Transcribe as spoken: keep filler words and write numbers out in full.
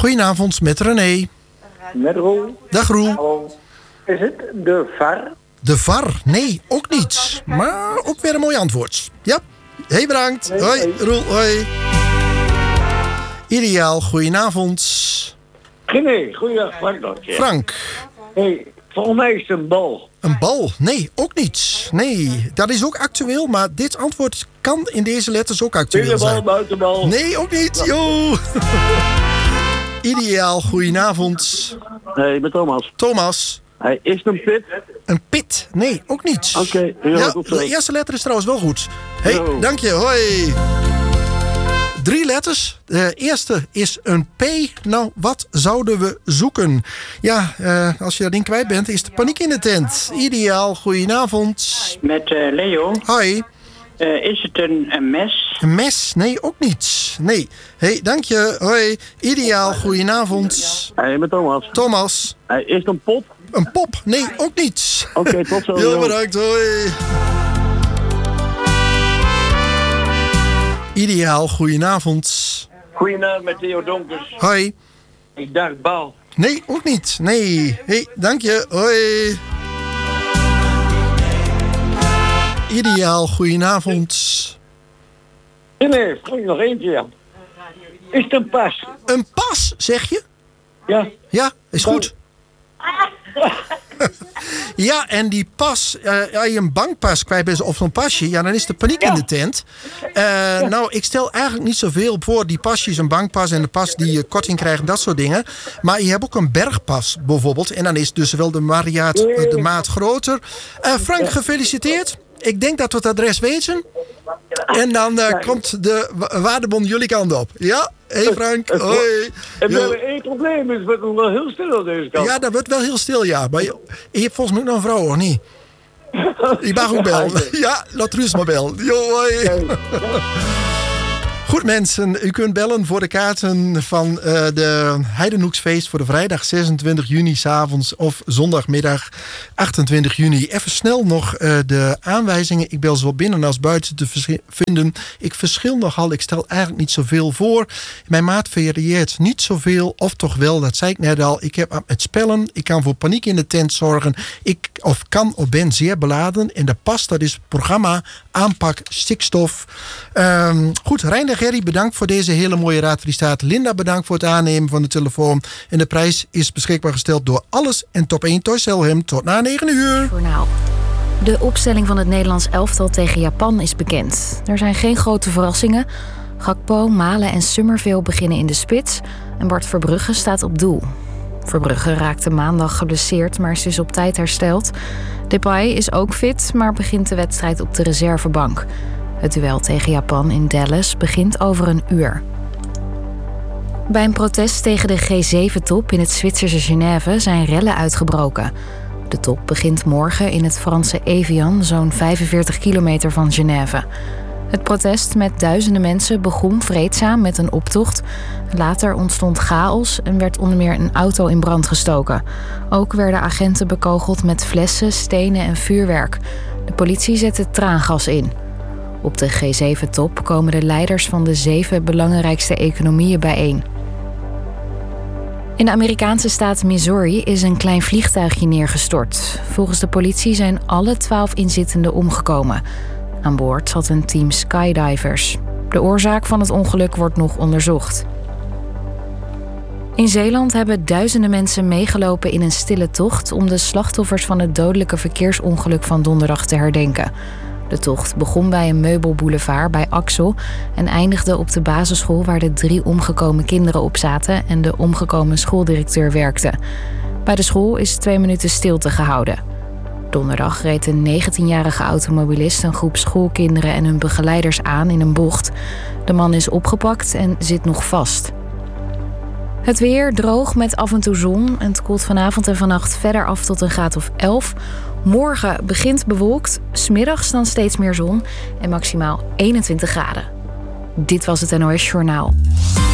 Goedenavond, met René. Met Roel. Dag Roel. Hallo. Is het de V A R? De V A R? Nee, ook niet. Maar ook weer een mooi antwoord. Ja. Hey, bedankt. Nee, hoi, nee. Roel. Hoi. Ideaal, goedenavond. René, goeiedag. Frank. Hey, volgens mij is het een bal. Een bal? Nee, ook niet. Nee, dat is ook actueel, maar dit antwoord kan in deze letters ook actueel Binnenbal, zijn. buitenbal. Nee, ook niet. Jo. Ideaal, goedenavond. Hey, met Thomas. Thomas. Hey, is het een pit? Een pit? Nee, ook niet. Oké, okay, heel ja, goed zo. de eerste letter is trouwens wel goed. Hey, Yo. dank je. Hoi. Drie letters. De eerste is een P. Nou, wat zouden we zoeken? Ja, uh, als je dat ding kwijt bent, is de paniek in de tent. Ideaal, goedenavond. Met uh, Leo. Hoi. Uh, is het een, een mes? Een mes? Nee, ook niet. Nee. Hey, dank je. Hoi. Ideaal, goedenavond. Hey, met Thomas. Thomas. Hey, is het een pop? Een pop? Nee, ook niet. Oké, okay, tot zo. Heel bedankt, hoi. Ideaal, goedenavond. Goedenavond met Theo Donkers. Hoi. Ik dacht bal. Nee, ook niet. Nee. Hey, dank je. Hoi. Ideaal, goedenavond. Nee, nee, vroeg nog eentje, ja. Is het een pas? Een pas, zeg je? Ja. Ja, is goed. Ja, en die pas, uh, als je een bankpas kwijt bent of een pasje, ja, dan is de paniek ja. in de tent. Uh, ja. Nou, ik stel eigenlijk niet zoveel voor die pasjes, een bankpas en de pas die je korting krijgt, dat soort dingen. Maar je hebt ook een bergpas bijvoorbeeld. En dan is dus wel de, mariaat, uh, de maat groter. Uh, Frank, gefeliciteerd. Ik denk dat we het adres weten. En dan uh, komt de waardebon jullie kant op. Ja? Hé hey Frank, het, het, hoi. En we hebben één probleem, het wordt wel heel stil aan deze kant. Ja, dat wordt wel heel stil, ja. Maar je, je hebt volgens mij ook nog een vrouw, of niet? Je mag ook bellen. Ja, laat rust maar bellen. Jo, hoi. Goed mensen, u kunt bellen voor de kaarten van uh, de Heidenhoeksfeest voor de vrijdag zesentwintig juni 's avonds of zondagmiddag achtentwintig juni. Even snel nog uh, de aanwijzingen. Ik bel zowel binnen als buiten te vers- vinden. Ik verschil nogal, ik stel eigenlijk niet zoveel voor. Mijn maat varieert niet zoveel, of toch wel, dat zei ik net al. Ik heb het spellen, ik kan voor paniek in de tent zorgen. Ik of kan of ben zeer beladen. En de pas, dat is het programma aanpak stikstof. Um, goed, Reiner Gerry, bedankt voor deze hele mooie raad die staat. Linda, bedankt voor het aannemen van de telefoon. En de prijs is beschikbaar gesteld door Alles en Top één Toys Selhem. Tot na negen uur. Journaal. De opstelling van het Nederlands elftal tegen Japan is bekend. Er zijn geen grote verrassingen. Gakpo, Malen en Summerville beginnen in de spits. En Bart Verbrugge staat op doel. Verbrugge raakte maandag geblesseerd, maar is dus op tijd hersteld. Depay is ook fit, maar begint de wedstrijd op de reservebank. Het duel tegen Japan in Dallas begint over een uur. Bij een protest tegen de G zeven top in het Zwitserse Genève zijn rellen uitgebroken. De top begint morgen in het Franse Evian, zo'n vijfenveertig kilometer van Genève. Het protest met duizenden mensen begon vreedzaam met een optocht. Later ontstond chaos en werd onder meer een auto in brand gestoken. Ook werden agenten bekogeld met flessen, stenen en vuurwerk. De politie zette traangas in. Op de G zeven top komen de leiders van de zeven belangrijkste economieën bijeen. In de Amerikaanse staat Missouri is een klein vliegtuigje neergestort. Volgens de politie zijn alle twaalf inzittenden omgekomen. Aan boord zat een team skydivers. De oorzaak van het ongeluk wordt nog onderzocht. In Zeeland hebben duizenden mensen meegelopen in een stille tocht om de slachtoffers van het dodelijke verkeersongeluk van donderdag te herdenken. De tocht begon bij een meubelboulevard bij Axel en eindigde op de basisschool waar de drie omgekomen kinderen op zaten en de omgekomen schooldirecteur werkte. Bij de school is twee minuten stilte gehouden. Donderdag reed een negentienjarige automobilist een groep schoolkinderen en hun begeleiders aan in een bocht. De man is opgepakt en zit nog vast. Het weer droog met af en toe zon en het koelt vanavond en vannacht verder af tot een graad of elf. Morgen begint bewolkt, 's middags dan steeds meer zon en maximaal eenentwintig graden. Dit was het N O S Journaal.